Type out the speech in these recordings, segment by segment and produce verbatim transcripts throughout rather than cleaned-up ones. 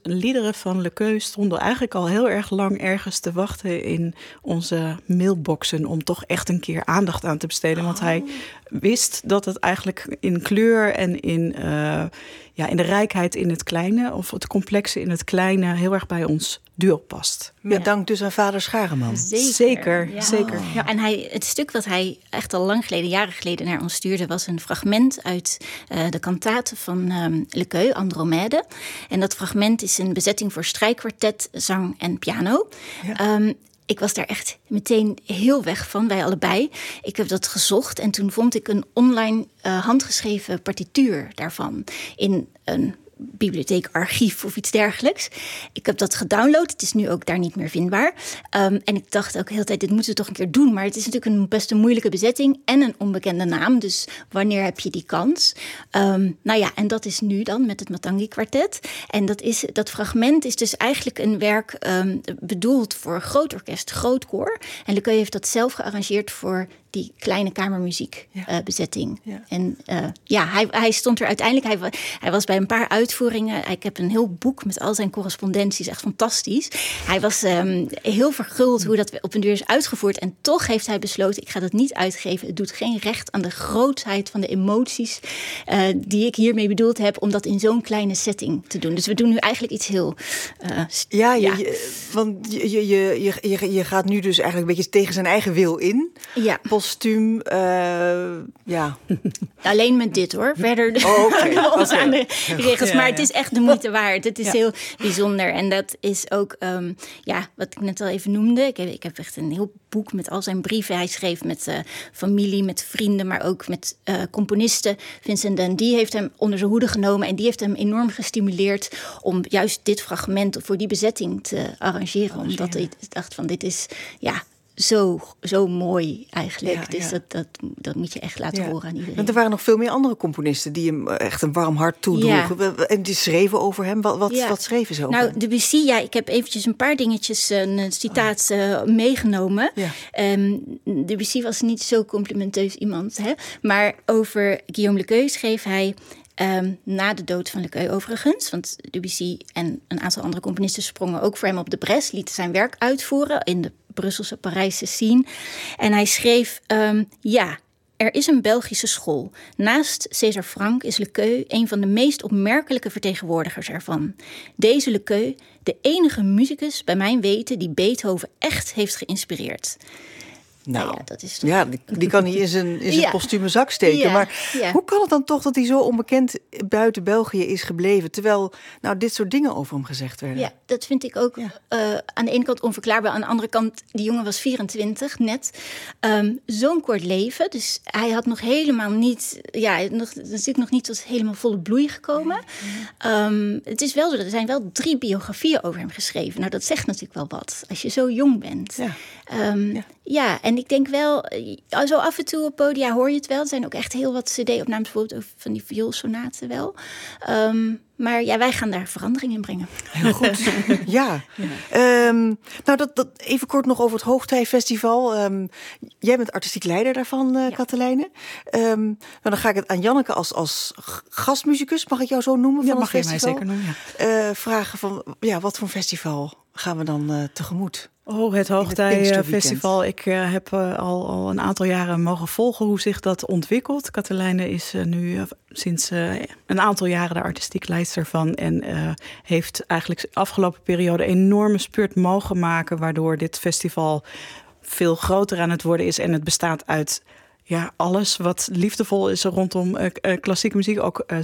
liederen van Lequeux stonden eigenlijk al heel erg lang ergens te wachten in onze mailboxen om toch echt een keer aandacht aan te besteden. Oh. Want hij wist dat het eigenlijk in kleur en in, uh, ja, in de rijkheid in het kleine, of het complexe in het kleine, heel erg bij ons duo past. Met ja. dank dus aan vader Schareman. Zeker, zeker. Ja. zeker. Oh. Ja. En hij, het stuk wat hij echt al lang geleden, jaren geleden naar ons stuurde, was een fragment uit uh, de kantate van um, Lequeux, Andromede. En dat fragment is een bezetting voor strijkkwartet, zang en piano. Ja. Um, Ik was daar echt meteen heel weg van, wij allebei. Ik heb dat gezocht en toen vond ik een online uh, handgeschreven partituur daarvan in een bibliotheek, archief of iets dergelijks. Ik heb dat gedownload. Het is nu ook daar niet meer vindbaar. Um, en ik dacht ook de hele tijd, dit moeten we toch een keer doen. Maar het is natuurlijk een best een moeilijke bezetting en een onbekende naam. Dus wanneer heb je die kans? Um, nou ja, en dat is nu dan met het Matangi kwartet. En dat, is, dat fragment is dus eigenlijk een werk um, bedoeld voor groot orkest, groot koor. En Lequeux heeft dat zelf gearrangeerd voor die kleine kamermuziekbezetting. Ja. Uh, ja. En uh, ja, hij, hij stond er uiteindelijk... Hij, hij was bij een paar uitvoeringen. Ik heb een heel boek met al zijn correspondenties. Echt fantastisch. Hij was um, heel verguld hoe dat op een duur is uitgevoerd. En toch heeft hij besloten, ik ga dat niet uitgeven. Het doet geen recht aan de grootheid van de emoties uh, die ik hiermee bedoeld heb, om dat in zo'n kleine setting te doen. Dus we doen nu eigenlijk iets heel... Uh, st- ja, je, ja. Je, want je, je, je, je, je gaat nu dus eigenlijk een beetje tegen zijn eigen wil in. Ja. Kostuum, uh, ja. Alleen met dit hoor. Verder oh, okay. alles okay. aan de regels. Ja, maar ja. het is echt de moeite waard. Het is ja. heel bijzonder. En dat is ook, um, ja, wat ik net al even noemde. Ik heb, ik heb echt een heel boek met al zijn brieven. Hij schreef met uh, familie, met vrienden, maar ook met uh, componisten. Vincent Dan die heeft hem onder zijn hoede genomen. En die heeft hem enorm gestimuleerd om juist dit fragment voor die bezetting te arrangeren. Oh, omdat hij dacht van, dit is, ja... Zo, zo mooi eigenlijk. Ja, dus ja. Dat, dat, dat moet je echt laten ja. horen aan iedereen. Want er waren nog veel meer andere componisten die hem echt een warm hart toedroegen. Ja. En die schreven over hem. Wat, wat, ja. wat schreven ze over nou, hem? Debussy, ja, ik heb eventjes een paar dingetjes, een citaat uh, meegenomen. Ja. Um, Debussy was niet zo complimenteus iemand. Hè? Maar over Guillaume Lequeux schreef hij... Um, na de dood van Lequeux overigens, want Debussy en een aantal andere componisten sprongen ook voor hem op de bres, lieten zijn werk uitvoeren in de Brusselse, Parijse scene. En hij schreef, um, ja, er is een Belgische school. Naast César Franck is Lequeux een van de meest opmerkelijke vertegenwoordigers ervan. Deze Lequeux, de enige muzikus bij mijn weten die Beethoven echt heeft geïnspireerd. Nou, nou ja, dat is toch... ja, die, die kan hij in zijn, in zijn ja. postume zak steken. Ja, maar ja. hoe kan het dan toch dat hij zo onbekend buiten België is gebleven, terwijl nou dit soort dingen over hem gezegd werden? Ja, dat vind ik ook ja. uh, aan de ene kant onverklaarbaar. Aan de andere kant, die jongen was vierentwintig net. Um, zo'n kort leven. Dus hij had nog helemaal niet... Ja, nog, natuurlijk nog niet tot helemaal volle bloei gekomen. Ja. Um, het is wel zo, er zijn wel drie biografieën over hem geschreven. Nou, dat zegt natuurlijk wel wat. Als je zo jong bent. Ja. Um, ja. Ja, en ik denk wel, zo af en toe op podia hoor je het wel. Er zijn ook echt heel wat cd-opnames, bijvoorbeeld ook van die vioolsonaten wel. Um, maar ja, wij gaan daar verandering in brengen. Heel goed, ja. ja. Um, nou, dat, dat, even kort nog over het Hoogtijfestival. Um, jij bent artistiek leider daarvan, uh, ja. Katelijne. Um, nou, dan ga ik het aan Janneke als, als gastmuzikus, mag ik jou zo noemen? Ja, van mag het je mij festival? zeker noemen, ja. Uh, vragen van, ja, wat voor een festival gaan we dan uh, tegemoet? Oh, het Hoogtijfestival. Ik uh, heb uh, al, al een aantal jaren mogen volgen hoe zich dat ontwikkelt. Katelijne is uh, nu uh, sinds uh, een aantal jaren de artistiek leidster van. En uh, heeft eigenlijk de afgelopen periode enorme spurt mogen maken, waardoor dit festival veel groter aan het worden is. En het bestaat uit... Ja, alles wat liefdevol is rondom uh, uh, klassieke muziek. Ook uh,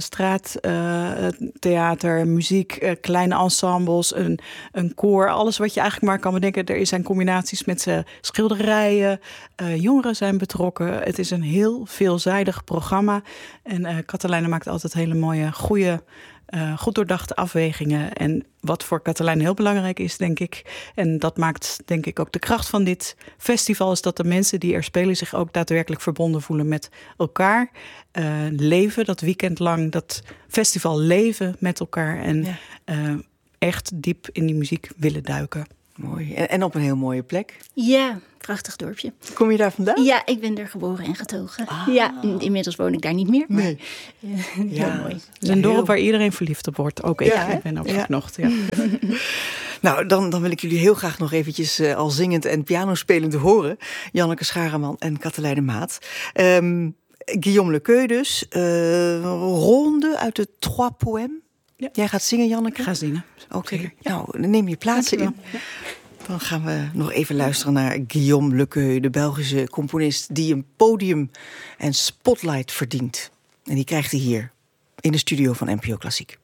straattheater, uh, muziek, uh, kleine ensembles, een, een koor. Alles wat je eigenlijk maar kan bedenken. Er zijn combinaties met uh, schilderijen. Uh, jongeren zijn betrokken. Het is een heel veelzijdig programma. En uh, Katelijne maakt altijd hele mooie, goede... Uh, goed doordachte afwegingen. En wat voor Katelijne heel belangrijk is, denk ik... en dat maakt, denk ik, ook de kracht van dit festival... is dat de mensen die er spelen zich ook daadwerkelijk verbonden voelen met elkaar. Uh, leven, dat weekend lang, dat festival leven met elkaar... en ja. uh, echt diep in die muziek willen duiken. Mooi. En, en op een heel mooie plek. Ja, prachtig dorpje. Kom je daar vandaan? Ja, ik ben er geboren en getogen. Ah. Ja, inmiddels woon ik daar niet meer. Maar, Nee. uh, heel Ja. mooi. Het is een dorp heel- waar iedereen verliefd op wordt. Ook ik, Ja, hè? ik ben ook Ja. verknocht. Ja. Nou, dan, dan wil ik jullie heel graag nog eventjes uh, al zingend en pianospelend horen. Janneke Schareman en Katelijne Maat. Um, Guillaume Lequeux dus. Uh, ronde uit de Trois Poèmes. Ja. Jij gaat zingen, Janneke? Ik ga zingen. Oké, Zeker. nou, dan neem je plaatsen in. Dan gaan we nog even luisteren naar Guillaume Lequeux, de Belgische componist die een podium en spotlight verdient. En die krijgt hij hier in de studio van N P O Klassiek.